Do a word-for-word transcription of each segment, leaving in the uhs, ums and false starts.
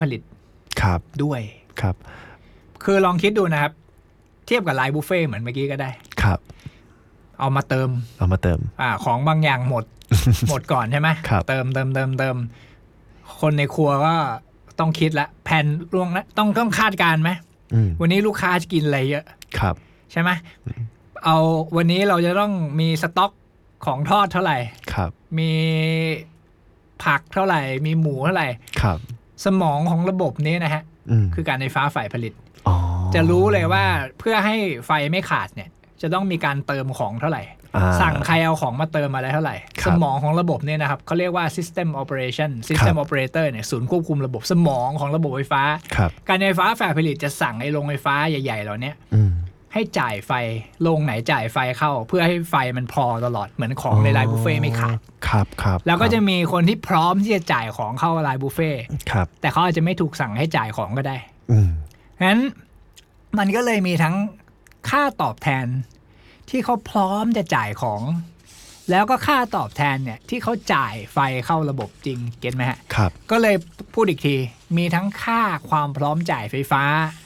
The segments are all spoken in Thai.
ผลิตครับด้วยครับคือลองคิดดูนะครับเทียบกับไลน์บุฟเฟ่เหมือนเมื่อกี้ก็ได้ครับเอามาเติมเอามาเติมอ่าของบางอย่างหมด หมดก่อนใช่ไหมเติมเติมเติมเติมคนในครัวก็ต้องคิดละแผนล่วงนะต้องต้องคาดการณ์ไหมวันนี้ลูกค้าจะกินอะไรเยอะครับใช่ไหมเอาวันนี้เราจะต้องมีสต็อกของทอดเท่าไหร่ครับมีผักเท่าไหร่มีหมูเท่าไหร่ครับสมองของระบบนี้นะฮะคือการไฟฟ้าฝ่ายผลิตจะรู้เลยว่าเพื่อให้ไฟไม่ขาดเนี่ยจะต้องมีการเติมของเท่าไหร่สั่งใครเอาของมาเติมอะไรเท่าไหร่สมองของระบบเนี่ยนะครับเขาเรียกว่า system operation system operator เนี่ยศูนย์ควบคุมระบบสมองของระบบไฟฟ้าการไฟฟ้าฝ่ายผลิตจะสั่งไอ้โรงไฟฟ้าใหญ่ๆเหล่านี้ให้จ่ายไฟโรงไหนจ่ายไฟเข้าเพื่อให้ไฟมันพอตลอดเหมือนของในไลน์บุฟเฟ่ไม่ขาดครับครับแล้วก็จะมีคนที่พร้อมที่จะจ่ายของเข้าไลน์บุฟเฟ่แต่เขาอาจจะไม่ถูกสั่งให้จ่ายของก็ได้งั้นมันก็เลยมีทั้งค่าตอบแทนที่เขาพร้อมจะจ่ายของแล้วก็ค่าตอบแทนเนี่ยที่เขาจ่ายไฟเข้าระบบจริงเก็ตไหมฮะครับก็เลยพูดอีกทีมีทั้งค่าความพร้อมจ่ายไฟฟ้า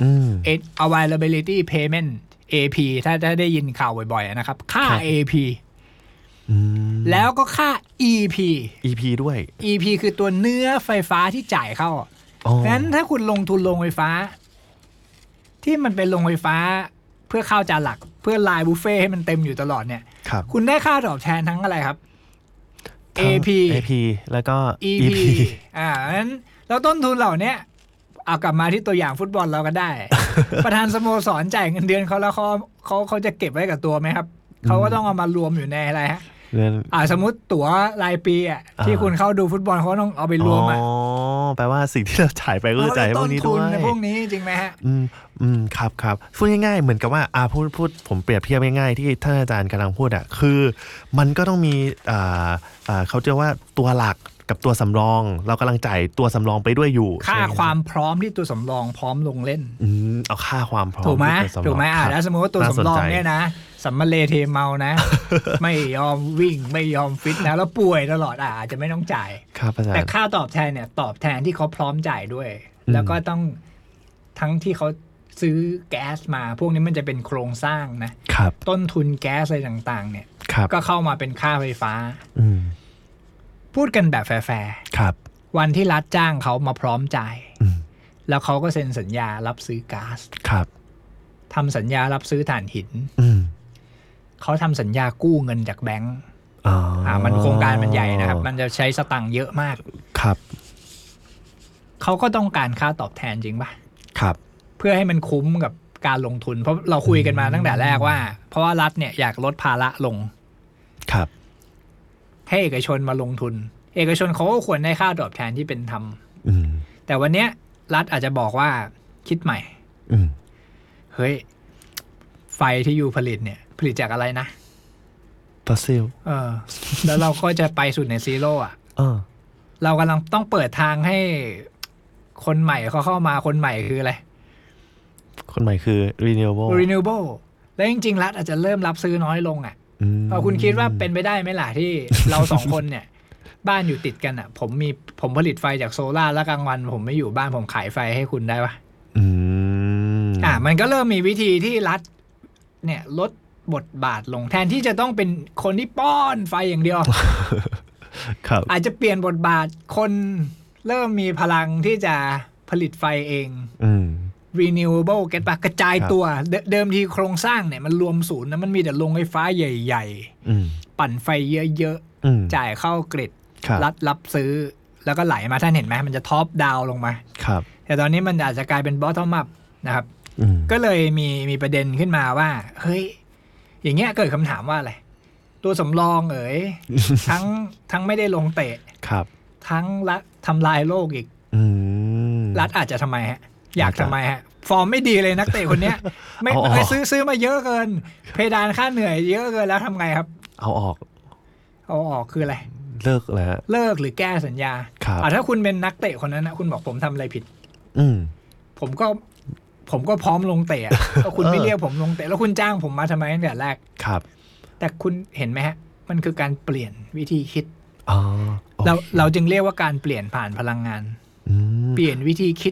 availability payment เอ พี ถ้าได้ยินข่าวบ่อยๆนะครับค่า เอ พี แล้วก็ค่า อี พีอี พี ด้วยอี พี คือตัวเนื้อไฟฟ้าที่จ่ายเข้างั้นถ้าคุณลงทุนโรงไฟฟ้าที่มันเป็นโรงไฟฟ้าเพื่อเข้าจานหลักเพื่อไลน์บุฟเฟ่ให้มันเต็มอยู่ตลอดเนี่ย คุณได้ค่าตอบแทนทั้งอะไรครับ เอ พีเอ พี แล้วก็อี พี อ่างั้นแล้วต้นทุนเหล่านี้เอากลับมาที่ตัวอย่างฟุตบอลเราก็ได้ ประธานสโมสรจ่ายเงินเดือนเขาแล้วเขาเขาเขาจะเก็บไว้กับตัวไหมครับเขาก็ต้องเอามารวมอยู่ในอะไรฮะอ่าสมมติตั๋วรายปีอ่ะที่คุณเข้าดูฟุตบอลเขาต้องเอาไปรวมอ่ะอ๋อแปลว่าสิ่งที่เราจ่ายไปก็จ่ายพวกนี้ด้วยต้นทุนพวกนี้จริงไหมฮะอืมอืมครับครับพูดง่ายๆเหมือนกับว่าอ่าพูดพูดผมเปรียบเทียบง่ายๆที่ท่านอาจารย์กำลังพูดอ่ะคือมันก็ต้องมีอ่าอ่าเขาเรียกว่าตัวหลักกับตัวสำรองเรากำลังจ่ายตัวสำรองไปด้วยอยู่ค่าความพร้อมที่ตัวสำรองพร้อมลงเล่นอืมเอาค่าความพร้อมถูกไหมถูกไหมอ่าแล้วสมมติว่าตัวสำรองเนี่ยนะสัมมาเลเทเมานะ ไม่ยอมวิ่งไม่ยอมฟิตนะแล้วป่วยตลอดอ่ะอาจจะไม่ต้องจ่ายแต่ค่าตอบแทนเนี่ยตอบแทนที่เขาพร้อมจ่ายด้วยแล้วก็ต้องทั้งที่เขาซื้อแก๊สมาพวกนี้มันจะเป็นโครงสร้างนะต้นทุนแก๊สอะไรต่างๆเนี่ยก็เข้ามาเป็นค่าไฟฟ้าพูดกันแบบแฟร์ๆวันที่รัฐจ้างเขามาพร้อมจ่ายแล้วเขาก็เซ็นสัญญารับซื้อก๊าซทำสัญญารับซื้อถ่านหินเขาทำสัญญากู้เงินจากแบงก์อ่ามันโครงการมันใหญ่นะครับมันจะใช้สตังค์เยอะมากครับเขาก็ต้องการค่าตอบแทนจริงป่ะครับเพื่อให้มันคุ้มกับการลงทุนเพราะเราคุยกันมาตั้งแต่แรกว่าเพราะว่ารัฐเนี่ยอยากลดภาระลงครับให้เอกชนมาลงทุนเอกชนเขาก็ควรได้ค่าตอบแทนที่เป็นธรรมแต่วันเนี้ยรัฐอาจจะบอกว่าคิดใหม่เฮ้ยไฟที่อยู่ผลิตเนี่ยผลิตจากอะไรนะฟอสซิลเออแล้วเราก็จะไปสุดในซีโร่อ่ะเออเรากำลังต้องเปิดทางให้คนใหม่เขาเข้ามาคนใหม่คืออะไรคนใหม่คือ renewable renewable แล้วจริงๆรัฐอาจจะเริ่มรับซื้อน้อยลงอ่ะเอาคุณคิดว่าเป็นไปได้ไหมล่ะที่เราสองคนเนี่ยบ้านอยู่ติดกันอ่ะผมมีผมผลิตไฟจากโซล่าแล้วกลางวันผมไม่อยู่บ้านผมขายไฟให้คุณได้ปะอืมอ่ามันก็เริ่มมีวิธีที่รัฐเนี่ยลดบทบาทลงแทนที่จะต้องเป็นคนที่ป้อนไฟอย่างเดียวครับอาจจะเปลี่ยนบทบาทคนเริ่มมีพลังที่จะผลิตไฟเองอืม renewable เก็ตปะกระจายตัวเดิมทีโครงสร้างเนี่ยมันรวมศูนย์นะมันมีแต่โรงไฟฟ้าใหญ่ๆปั่นไฟเยอะๆจ่ายเข้ากริดรัฐรับซื้อแล้วก็ไหลมาท่านเห็นไหมมันจะท็อปดาวลงมาแต่ตอนนี้มันอาจจะกลายเป็น bottom up นะครับก็เลยมีมีประเด็นขึ้นมาว่าเฮ้ยอย่างเงี้ยเกิดคำถามว่าอะไรตัวสำรองเอ๋ย ทั้งทั้งไม่ได้ลงเตะทั้งละทำลายโลกอีกรัฐอาจจะทำไมฮะอยากทำไมฮะฟอร์มไม่ดีเลยนักเตะคนเนี้ยไม่ไม่ซื้อซื้อมาเยอะเกินเพดานค่าเหนื่อยเยอะเกินแล้วทำไงครับเอาออกเอาออกคืออะไรเลิกแล้วเลิกหรือแก้สัญญาอ่าถ้าคุณเป็นนักเตะคนนั้นนะคุณบอกผมทำอะไรผิดอืมผมก็ผมก็พร้อมลงเตะก็คุณไม่เรียกผมลงเตะแล้วคุณจ้างผมมาทำไมตั้งแต่แรกครับแต่คุณเห็นไหมฮะมันคือการเปลี่ยนวิธีคิดอ๋อเราเราจึงเรียกว่าการเปลี่ยนผ่านพลังงานเปลี่ยนวิธีคิด